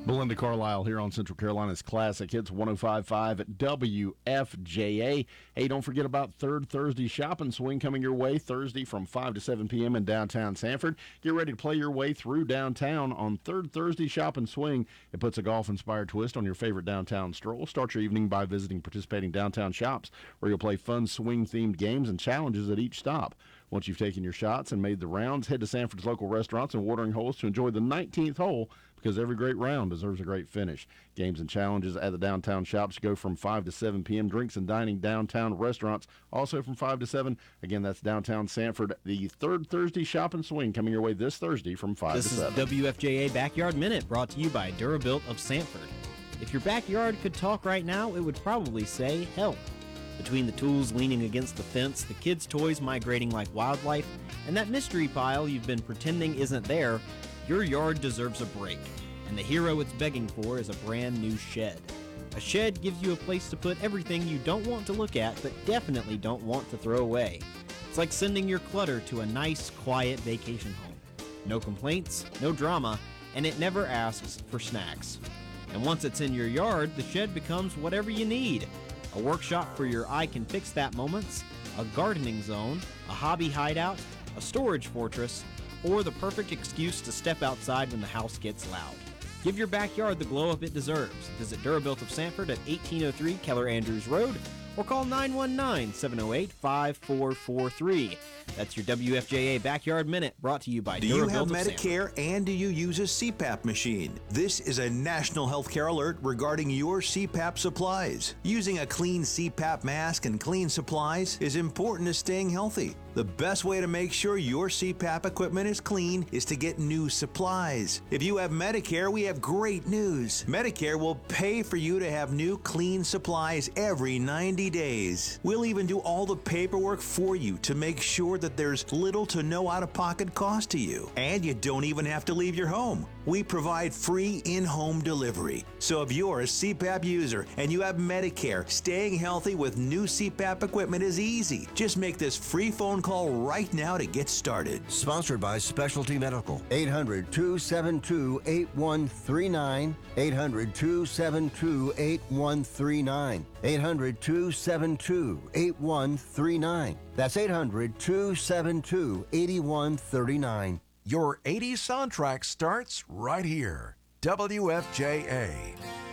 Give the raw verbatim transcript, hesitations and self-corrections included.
Belinda Carlisle here on Central Carolina's Classic Hits one oh five point five at W F J A. Hey, don't forget about Third Thursday Shop and Swing coming your way Thursday from five to seven p.m. in downtown Sanford. Get ready to play your way through downtown on Third Thursday Shop and Swing. It puts a golf-inspired twist on your favorite downtown stroll. Start your evening by visiting participating downtown shops where you'll play fun swing-themed games and challenges at each stop. Once you've taken your shots and made the rounds, head to Sanford's local restaurants and watering holes to enjoy the nineteenth hole, because every great round deserves a great finish. Games and challenges at the downtown shops go from five to seven p.m. Drinks and dining downtown restaurants also from five to seven. Again, that's downtown Sanford. The Third Thursday Shop and Swing coming your way this Thursday from five this to seven. This is W F J A Backyard Minute, brought to you by Durabuilt of Sanford. If your backyard could talk right now, it would probably say help. Between the tools leaning against the fence, the kids' toys migrating like wildlife, and that mystery pile you've been pretending isn't there, your yard deserves a break, and the hero it's begging for is a brand new shed. A shed gives you a place to put everything you don't want to look at, but definitely don't want to throw away. It's like sending your clutter to a nice, quiet vacation home. No complaints, no drama, and it never asks for snacks. And once it's in your yard, the shed becomes whatever you need. A workshop for your I can fix that moments, a gardening zone, a hobby hideout, a storage fortress, or the perfect excuse to step outside when the house gets loud. Give your backyard the glow-up it deserves. Visit Durabuilt of Sanford at eighteen oh three Keller Andrews Road or call nine one nine, seven oh eight, five four four three. That's your W F J A Backyard Minute, brought to you by Durabuilt Do you have of Medicare Sanford. And do you use a C PAP machine? This is a national healthcare alert regarding your C PAP supplies. Using a clean C PAP mask and clean supplies is important to staying healthy. The best way to make sure your C PAP equipment is clean is to get new supplies. If you have Medicare, we have great news. Medicare will pay for you to have new clean supplies every ninety days. We'll even do all the paperwork for you to make sure that there's little to no out-of-pocket cost to you. And you don't even have to leave your home. We provide free in-home delivery. So if you're a C PAP user and you have Medicare, staying healthy with new C PAP equipment is easy. Just make this free phone call right now to get started. Sponsored by Specialty Medical. eight hundred, two seven two, eight one three nine. eight hundred, two seven two, eight one three nine. eight hundred, two seven two, eight one three nine. That's eight hundred, two seven two, eight one three nine. Your eighties soundtrack starts right here. W F J A.